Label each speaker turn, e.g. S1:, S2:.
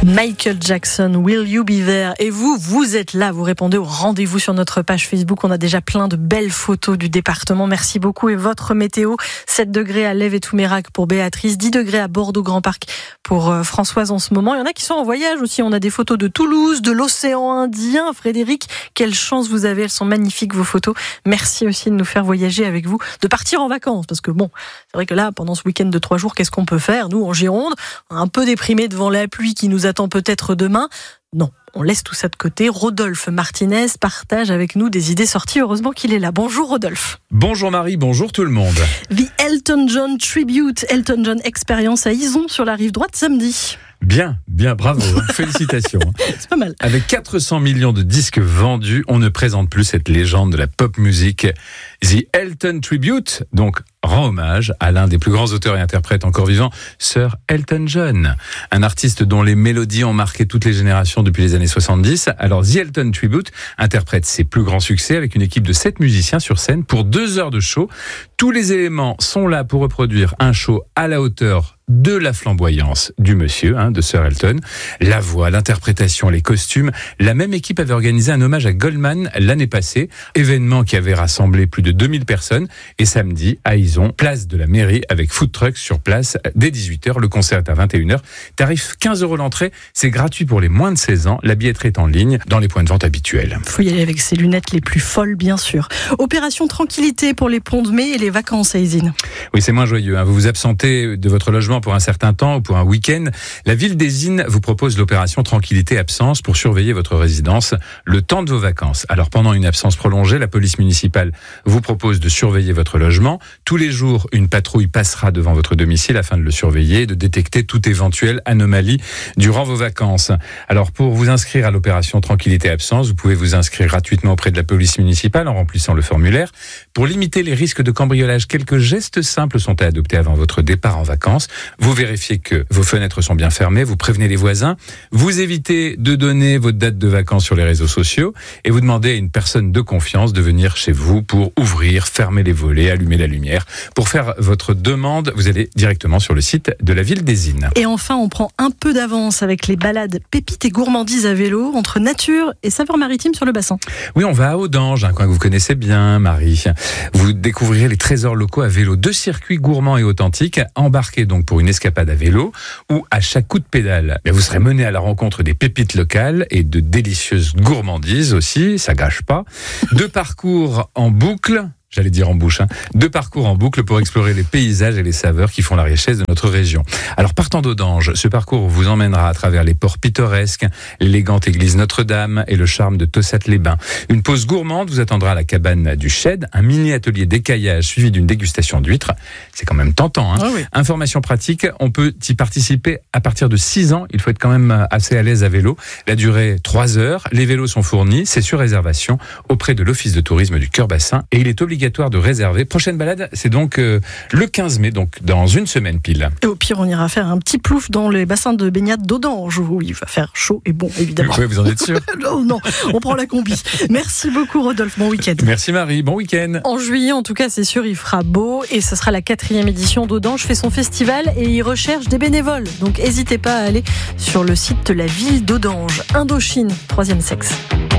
S1: Michael Jackson, Will You Be There? Et vous êtes là, vous répondez au rendez-vous sur notre page Facebook. On a déjà plein de belles photos du département. Merci beaucoup. Et votre météo, 7 degrés à Lève et Toumerac pour Béatrice, 10 degrés à Bordeaux Grand Parc pour Françoise en ce moment. Il y en a qui sont en voyage aussi. On a des photos de Toulouse, de l'océan Indien. Frédéric, quelle chance vous avez. Elles sont magnifiques, vos photos. Merci aussi de nous faire voyager avec vous, de partir en vacances. Parce que bon, c'est vrai que là, pendant ce week-end de 3 jours, qu'est-ce qu'on peut faire? Nous, en Gironde, un peu déprimés devant la pluie qui nous attend peut-être demain. Non, on laisse tout ça de côté. Rodolphe Martinez partage avec nous des idées sorties. Heureusement qu'il est là. Bonjour Rodolphe.
S2: Bonjour Marie, bonjour tout le monde.
S1: The Elton John Tribute, Elton John Experience à Izon sur la rive droite samedi.
S2: Bien, bravo, félicitations.
S1: C'est pas mal.
S2: Avec 400 millions de disques vendus, on ne présente plus cette légende de la pop music. The Elton Tribute, donc, rend hommage à l'un des plus grands auteurs et interprètes encore vivants, Sir Elton John. Un artiste dont les mélodies ont marqué toutes les générations depuis les années 70. Alors, The Elton Tribute interprète ses plus grands succès avec une équipe de 7 musiciens sur scène pour 2 heures de show. Tous les éléments sont là pour reproduire un show à la hauteur de la flamboyance du monsieur, de Sir Elton. La voix, l'interprétation, les costumes. La même équipe avait organisé un hommage à Goldman l'année passée, événement qui avait rassemblé plus de 2000 personnes. Et samedi, à Izon, place de la mairie avec food truck sur place dès 18h. Le concert est à 21h. Tarif 15 € l'entrée. C'est gratuit pour les moins de 16 ans. La billetterie est en ligne dans les points de vente habituels.
S1: Il faut y aller avec ses lunettes les plus folles, bien sûr. Opération tranquillité pour les ponts de mai et les vacances à Izine.
S2: Oui, c'est moins joyeux. Vous vous absentez de votre logement pour un certain temps ou pour un week-end. La ville d'Izine vous propose l'opération Tranquillité Absence pour surveiller votre résidence le temps de vos vacances. Alors pendant une absence prolongée, la police municipale vous propose de surveiller votre logement. Tous les jours, une patrouille passera devant votre domicile afin de le surveiller et de détecter toute éventuelle anomalie durant vos vacances. Alors pour vous inscrire à l'opération Tranquillité Absence, vous pouvez vous inscrire gratuitement auprès de la police municipale en remplissant le formulaire. Pour limiter les risques de cambriolage, quelques gestes simples sont à adopter avant votre départ en vacances. Vous vérifiez que vos fenêtres sont bien fermées, vous prévenez les voisins, vous évitez de donner votre date de vacances sur les réseaux sociaux et vous demandez à une personne de confiance de venir chez vous pour ouvrir, fermer les volets, allumer la lumière. Pour faire votre demande, vous allez directement sur le site de la ville d'Izine.
S1: Et enfin, on prend un peu d'avance avec les balades pépites et gourmandises à vélo entre nature et saveurs maritimes sur le bassin.
S2: Oui, on va à Audange, un coin que vous connaissez bien, Marie. Vous découvrirez les trésors locaux à vélo, 2 circuits gourmands et authentiques, embarqués donc pour une escapade à vélo où à chaque coup de pédale, vous serez mené à la rencontre des pépites locales et de délicieuses gourmandises aussi, ça gâche pas. 2 parcours en boucle. J'allais dire en bouche, 2 parcours en boucle pour explorer les paysages et les saveurs qui font la richesse de notre région. Alors partant d'Audange, ce parcours vous emmènera à travers les ports pittoresques, l'élégante église Notre-Dame et le charme de Tossat-les-Bains. Une pause gourmande vous attendra à la cabane du Shed, un mini atelier d'écaillage suivi d'une dégustation d'huîtres. C'est quand même tentant.
S1: Ah oui.
S2: Information pratique, on peut y participer à partir de 6 ans. Il faut être quand même assez à l'aise à vélo. La durée 3 heures, les vélos sont fournis, c'est sur réservation auprès de l'office de tourisme du Cœur-Bassin et il est obligatoire de réserver. Prochaine balade, c'est donc le 15 mai, donc dans une semaine pile.
S1: Et au pire, on ira faire un petit plouf dans les bassins de baignade d'Audange où il va faire chaud et bon, évidemment.
S2: Oui, vous en êtes sûr?
S1: Non, on prend la combi. Merci beaucoup, Rodolphe. Bon week-end.
S2: Merci Marie, bon week-end.
S1: En juillet, en tout cas, c'est sûr, il fera beau et ce sera la 4e édition d'Audange fait son festival et il recherche des bénévoles. Donc, n'hésitez pas à aller sur le site de la ville d'Audange. Indochine, 3e sexe.